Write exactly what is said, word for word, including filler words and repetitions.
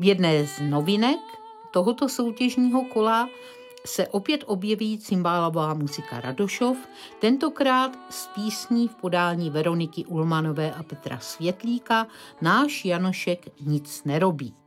V jedné z novinek tohoto soutěžního kola se opět objeví cymbálová muzika Radošov, tentokrát s písní v podání Veroniky Ulmanové a Petra Světlíka Náš Janošek nic nerobí.